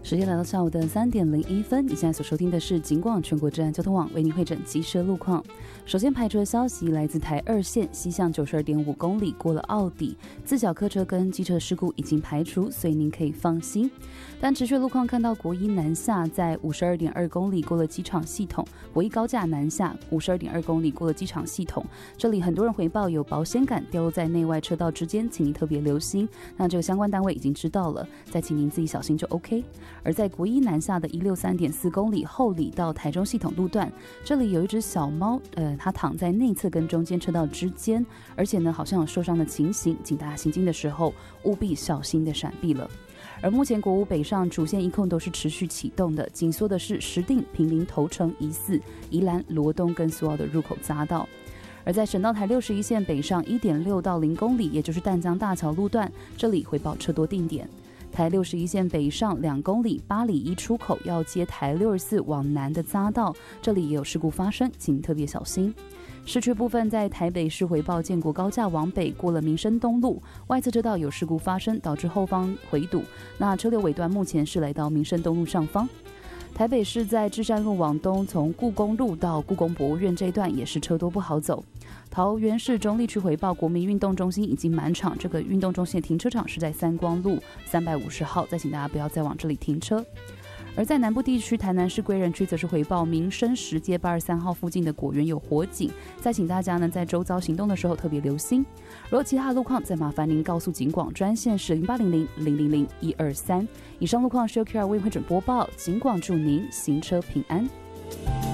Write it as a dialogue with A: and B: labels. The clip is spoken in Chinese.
A: 时间来到下午的3点01分，你现在所收听的是警广全国治安交通网为您汇整即时路况。首先排除的消息来自台2线西向92.5公里过了奥底，自小客车跟机车的事故已经排除，所以您可以放心。但持续路况看到国一南下在52.2公里过了机场系统，国一高架南下52.2公里过了机场系统，这里很多人回报有保险杆掉落在内外车道之间，请您特别留心。那这个相关单位已经知道了，再请您自己小心就 OK。而在国一南下的163.4公里后里到台中系统路段，这里有一只小猫，它躺在内侧跟中间车道之间，而且呢好像有受伤的情形，请大家行经的时候务必小心的闪避了。而目前国五北上主线一控都是持续启动的，紧缩的是石碇、坪林、头城、宜4、宜兰、罗东跟苏澳的入口匝道。而在省道台61线北上 1.6到0公里，也就是淡江大桥路段，这里回报车多定点。台61线北上2公里8里1出口要接台64往南的匝道，这里也有事故发生，请特别小心。市区部分在台北市回报建国高架往北过了民生东路，外侧车道有事故发生，导致后方回堵，那车流尾段目前是来到民生东路上方。台北市在至善路往东，从故宫路到故宫博物院这一段也是车多不好走。桃园市中坜区回报国民运动中心已经满场，这个运动中心的停车场是在三光路350号，再请大家不要再往这里停车。而在南部地区，台南市归仁区则是回报民生10街823号附近的果园有火警，再请大家呢在周遭行动的时候特别留心。如果其他路况，再麻烦您告诉警广专线是0800-000-123。以上路况是由 QR 为会准播报，警广祝您行车平安。